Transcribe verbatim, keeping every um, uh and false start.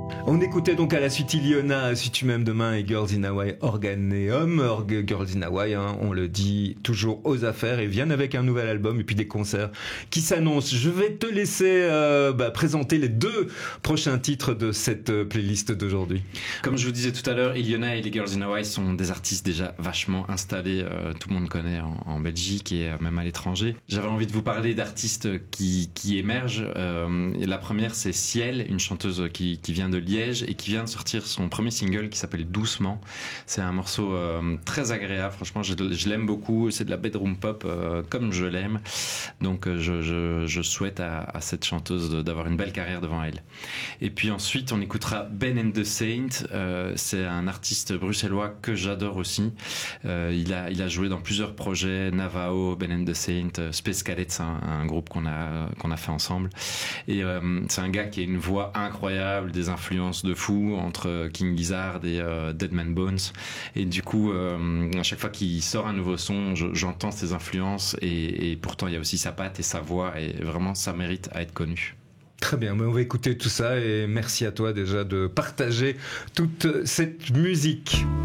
On écoutait donc à la suite Iliona, Si tu m'aimes demain et Girls in Hawaii Organeum. Org- Girls in Hawaii, hein, on le dit, toujours aux affaires et viennent avec un nouvel album et puis des concerts qui s'annoncent. Je vais te laisser euh, bah, présenter les deux prochains titres de cette euh, playlist d'aujourd'hui. Comme je vous disais tout à l'heure, Iliona et les Girls in Hawaii sont des artistes déjà vachement installés, euh, tout le monde connaît en, en Belgique et euh, même à l'étranger. J'avais envie de vous parler d'artistes qui, qui émergent. Euh, et la première, c'est Ciel, une chanteuse qui, qui vient de Liège et qui vient de sortir son premier single qui s'appelle Doucement. C'est un morceau euh, très agréable, franchement je, je l'aime beaucoup, c'est de la bedroom pop euh, comme je l'aime, donc euh, je, je, je souhaite à, à cette chanteuse de, d'avoir une belle carrière devant elle. Et puis ensuite on écoutera Ben and the Saint, euh, c'est un artiste bruxellois que j'adore aussi, euh, il, a, il a joué dans plusieurs projets, Navajo, Ben and the Saint, euh, Space Cadets, un, un groupe qu'on a, qu'on a fait ensemble, et euh, c'est un gars qui a une voix incroyable, des influences de fou entre King Gizzard et euh, Dead Man Bones, et du coup euh, à chaque fois qu'il sort un nouveau son je, j'entends ses influences et, et pourtant il y a aussi sa patte et sa voix et vraiment ça mérite à être connu. Très bien, on va écouter tout ça et merci à toi déjà de partager toute cette musique.